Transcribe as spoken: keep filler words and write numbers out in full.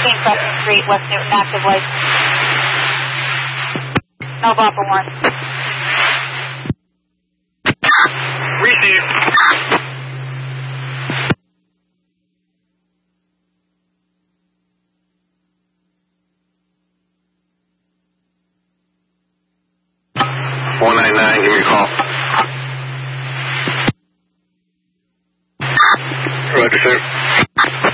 sixteen Preston Street, West Newton, active license. Nova Alpha one. Receive. one nine nine, give me a call.